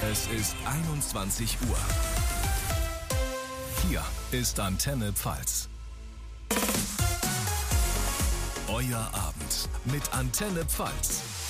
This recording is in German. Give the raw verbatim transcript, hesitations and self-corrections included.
Es ist einundzwanzig Uhr. Hier ist Antenne Pfalz. Euer Abend mit Antenne Pfalz.